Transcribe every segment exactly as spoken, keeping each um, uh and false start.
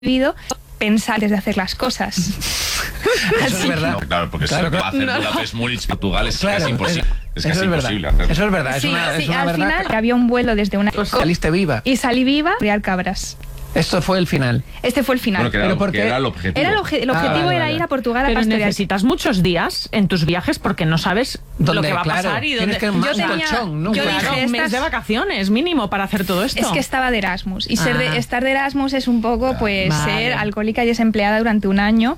vivido, pensar antes de hacer las cosas. Eso es verdad. No, claro, porque Claro, si claro. va a hacer No. Budapest, Múnich, Portugal es Claro, casi imposible. Es eso casi es verdad. imposible hacerlo. Eso es verdad. Es Sí, una, sí, es una al verdad. final había un vuelo desde una... Saliste viva. Y salí viva a criar cabras. Esto fue el final. Este fue el final. Bueno, que era, Pero lo- porque- que era el objetivo. Era el, obje- el Ah, objetivo vale, era vale. ir a Portugal a Pero pastorear. necesitas muchos días en tus viajes porque no sabes lo Donde, que va a claro, pasar y tienes dónde... que más Yo un tenía- colchón, ¿no? yo Claro. Claro, dije, un mes estas- de vacaciones mínimo para hacer todo esto. Es que estaba de Erasmus. Y ser de, Ah. estar de Erasmus es un poco, pues, Vale. ser alcohólica y desempleada durante un año.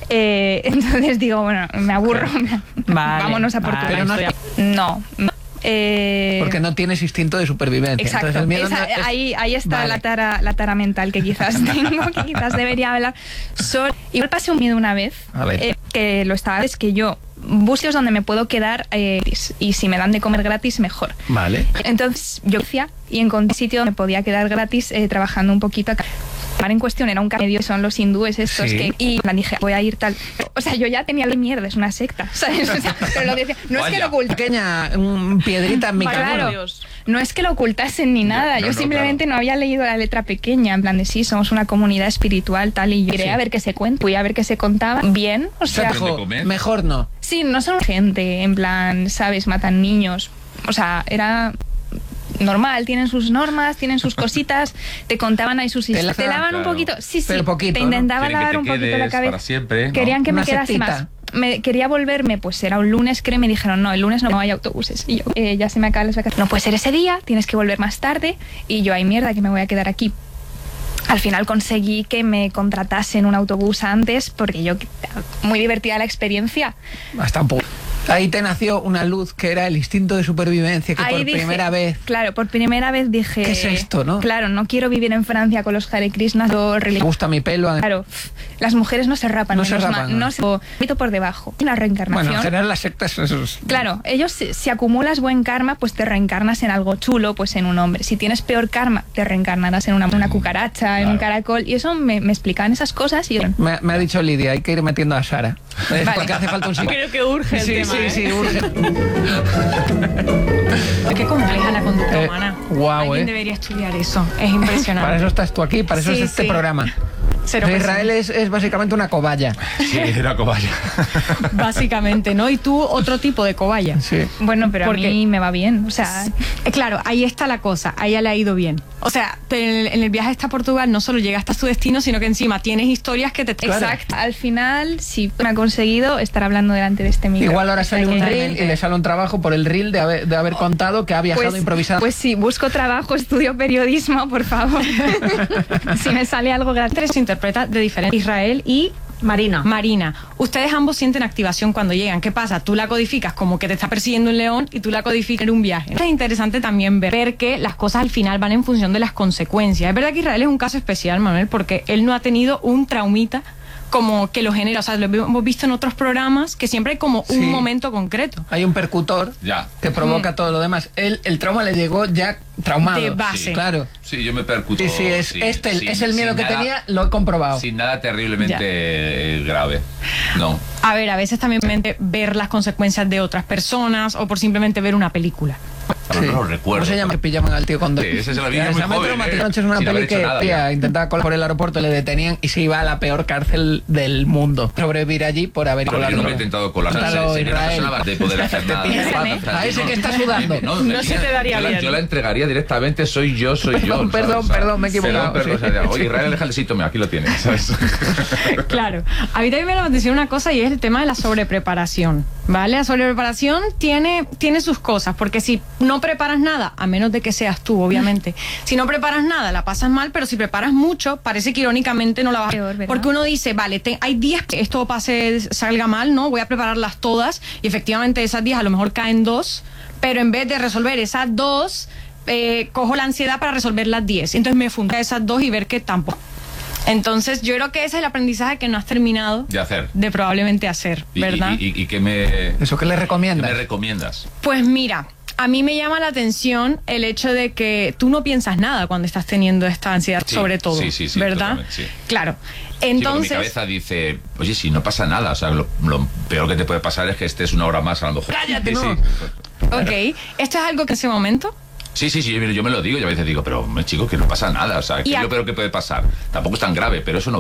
Eh, entonces digo, bueno, me aburro. Vale, Vámonos a vale. Portugal. Pero no- estoy- No. no. Eh, Porque no tienes instinto de supervivencia. Exacto. Entonces, el miedo Esa- no es- ahí, ahí está Vale. la, tara, la tara mental que quizás tengo, que quizás debería hablar. Sol, igual pasé un miedo una vez, A ver. eh, que lo estaba, es que yo busco sitios donde me puedo quedar eh, gratis, y si me dan de comer gratis, mejor. Vale. Entonces yo decía y encontré un sitio donde me podía quedar gratis eh, trabajando un poquito acá. El bar en cuestión era un medio, son los hindúes estos, Sí. que, y me dije, voy a ir tal. O sea, yo ya tenía la mierda, es una secta, ¿sabes? O sea, pero lo decía, no es que Vaya. lo ocultase. Pequeña un piedrita en mi Claro, camino. no es que lo ocultasen ni nada, No, yo no, simplemente no había leído la letra pequeña, en plan de sí, somos una comunidad espiritual, tal, y yo quería Sí. ver qué se cuenta, fui a ver qué se contaba, bien, o O sea, sea, ¿Dónde dijo, comer? mejor no. sí, no son gente, en plan, ¿sabes? Matan niños, o sea, era normal, tienen sus normas, tienen sus cositas, te contaban ahí sus Te historias, la- te lavan un claro. poquito, sí, sí, Pero poquito, te ¿no? intentaban Quieren que lavar te un poquito la quedes cabeza. para siempre, ¿no? Querían que Una me quedase sectita. más. Me quería volverme, pues era un lunes, creo, y me dijeron, no, el lunes no hay autobuses. Y yo, eh, ya se me acaban las vacaciones. No puede ser ese día, tienes que volver más tarde. Y yo, ay, mierda, que me voy a quedar aquí. Al final conseguí que me contratasen un autobús antes, porque yo, muy divertida la experiencia. Hasta un poco. Ahí te nació una luz que era el instinto de supervivencia que Ahí por dije- primera vez. Claro, por primera vez dije... ¿Qué es esto, no? Claro, no quiero vivir en Francia con los Hare Krishnas o Me religión. gusta mi pelo. Claro, las mujeres no se rapan. No se menos rapan, mal, ¿no? no se... Mito por debajo. La reencarnación. Bueno, en general las sectas eso es- Claro, ellos si, si acumulas buen karma, pues te reencarnas en algo chulo, pues en un hombre. Si tienes peor karma, te reencarnarás en una, una cucaracha, en un Claro. caracol. Y eso me, me explicaban esas cosas y yo... Me, me ha dicho Lidia, hay que ir metiendo a Sara. Es Vale. porque hace falta un sitio. Creo que urge el Sí, tema, sí, ¿eh? sí, urge. Qué compleja la conducta Eh, humana. guau, Alguien eh. debería estudiar eso. Es impresionante. Para eso estás tú aquí, para eso Sí, es este sí. programa. Cero O sea, presión. Israel es, es básicamente una cobaya. Sí, era cobaya. Básicamente, ¿no? Y tú otro tipo de cobaya. Sí. Bueno, pero a Porque- mí me va bien. O sea, Eh, Claro, ahí está la cosa, a ella le ha ido bien. O sea, te- en el, en el viaje hasta Portugal no solo llegaste a tu destino, sino que encima tienes historias que te... exacto. Al final, si me ha conseguido estar hablando delante de este micro. Igual ahora O sea, sale un que- reel y le sale un trabajo por el reel de haber, de haber contado que ha viajado Pues, improvisado. pues sí, busco trabajo, estudio periodismo, por favor. Si me sale algo gratis. Se interpreta de diferente. Israel y Marina. Marina. Ustedes ambos sienten activación cuando llegan. ¿Qué pasa? Tú la codificas como que te está persiguiendo un león y tú la codificas en un viaje. Es interesante también ver, ver que las cosas al final van en función de las consecuencias. Es verdad que Israel es un caso especial, Manuel, porque él no ha tenido un traumita como que lo genera. O sea, lo hemos visto en otros programas que siempre hay como un Sí. momento concreto. Hay un percutor Ya. que provoca todo lo demás. Él, el trauma le llegó ya traumado. De base. Sí. Claro. Sí, yo me percuto. Sí, sí, es, sí, este sin- es el miedo sin que nada- tenía, lo he comprobado. Sin nada terriblemente eh, grave. No. A ver, a veces también simplemente ver las consecuencias de otras personas o por simplemente ver una película. Pero no lo recuerdo. ¿Cómo se llama? Que pillaban al tío con dos. Sí, ese se lo vi Ya, muy esa me joven, traumatizó. ¿eh? Anoche es una Sin haber peli que hecho nada, tía, ya. intentaba colar por el aeropuerto, le detenían y se iba a la peor cárcel del mundo. Sobrevivir allí por haber Pero colado. yo no me he intentado colar. Cuéntalo, Sería una Israel. persona de poder hacer Te nada. pillas, Francino, a ese que está sudando. No, No me se pillas. te daría yo la, bien. yo la entregaría directamente, soy yo, soy Perdón, yo. ¿sabes? perdón, O sea, perdón, me he equivocado, perdón, perdón, sí. o sea, oye, Israel, déjale sitio, mira, aquí lo tienes, ¿sabes? Claro. A mí también me llama la atención una cosa y es el tema de la sobrepreparación, ¿vale? La sobrepreparación tiene, tiene sus cosas, porque si no preparas nada, a menos de que seas tú, obviamente, si no preparas nada, la pasas mal, pero si preparas mucho, parece que irónicamente no la vas a... Peor, ¿verdad? Porque uno dice, vale, te- hay diez que esto pase, salga mal, ¿no? Voy a prepararlas todas y efectivamente esas diez a lo mejor caen dos, pero en vez de resolver esas dos, eh, cojo la ansiedad para resolver las diez. Entonces me fundo a esas dos y ver que tampoco. Entonces yo creo que ese es el aprendizaje que no has terminado De hacer. de probablemente hacer, Y, ¿verdad? y, y, y qué me, ¿Eso qué le qué recomiendas? me recomiendas? Pues mira, a mí me llama la atención el hecho de que tú no piensas nada cuando estás teniendo esta ansiedad, Sí, sobre todo, sí, sí, sí, ¿verdad? totalmente, sí. Claro. Sí, porque Entonces, mi cabeza dice, oye, si no pasa nada, o sea, lo, lo peor que te puede pasar es que estés una hora más a lo mejor. ¡Cállate, Sí, no! sí. ok, ¿esto es algo que en ese momento? Sí, sí, sí, yo me lo digo y a veces digo, pero hombre, chicos, que no pasa nada, o sea, que Y es a- lo peor que puede pasar. Tampoco es tan grave, pero eso no